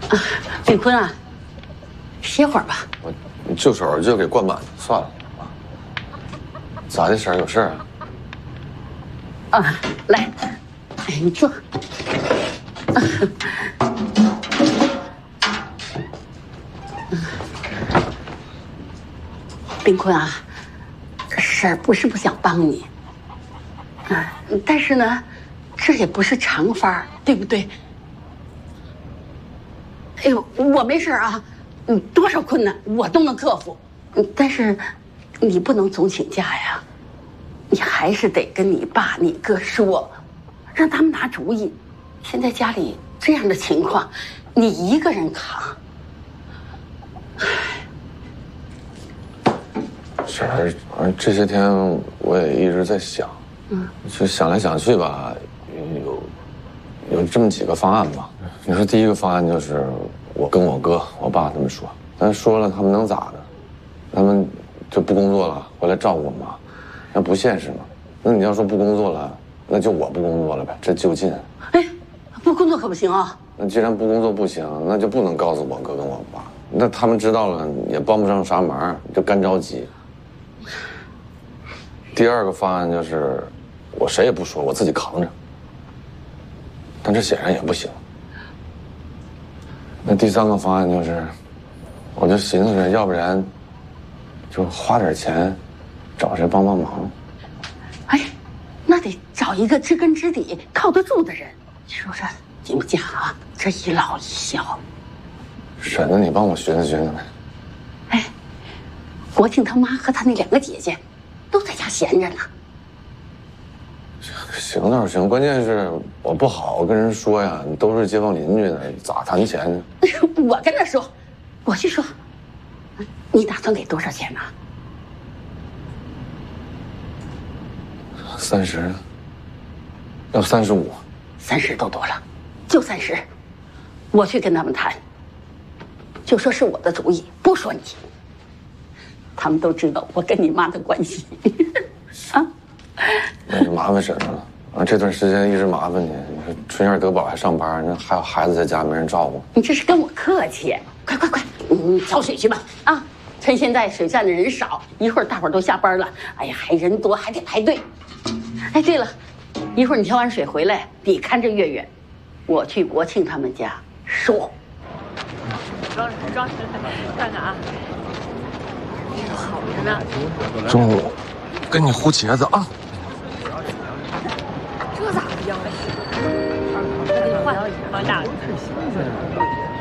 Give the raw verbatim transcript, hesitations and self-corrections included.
啊，炳坤啊，歇会儿吧。 我就手就给灌满，算了啊。咋的，婶儿有事儿啊？啊，来，哎，你坐。啊炳坤啊，婶儿不是不想帮你，啊，但是呢，这也不是常法，对不对？哎呦，我没事啊，嗯，多少困难我都能克服，嗯，但是你不能总请假呀，你还是得跟你爸、你哥说，让他们拿主意。现在家里这样的情况，你一个人扛。 婶儿，这些天我也一直在想，嗯，就想来想去吧，有有这么几个方案吧。你说第一个方案就是我跟我哥、我爸他们说，咱说了他们能咋的？他们就不工作了，回来照顾我妈，那不现实嘛。那你要说不工作了，那就我不工作了呗，这就近。 哎，不工作可不行啊。 那既然不工作不行，那就不能告诉我哥跟我爸，那他们知道了也帮不上啥忙，就干着急。第二个方案就是，我谁也不说，我自己扛着。但这显然也不行。那第三个方案就是，我就寻思着，要不然就花点钱，找谁帮帮忙。 哎，那得找一个知根知底、靠得住的人。你说说，你们家啊，这一老一小。 婶子，你帮我寻思寻思呗。 哎，国庆他妈和他那两个姐姐，都在家闲着呢。 行倒是行，关键是我不好跟人说呀，都是街坊邻居的，咋谈钱呢？ 我跟他说，我去说。你打算给多少钱呢？ 三十，要三十五。 三十都多了，就三十。我去跟他们谈，就说是我的主意，不说你。他们都知道我跟你妈的关系。啊， 那就麻烦婶子了啊！这段时间一直麻烦你，你说春燕德宝还上班，那还有孩子在家没人照顾。 你这是跟我客气？快快快，你挑水去吧！啊，趁现在水站的人少，一会儿大伙儿都下班了，哎呀，还人多还得排队。哎，对了，一会儿你挑完水回来，你看着月月，我去国庆他们家说。 装装看看啊，好着呢。 中午跟你糊茄子啊。 这咋不要？那得换，换大的。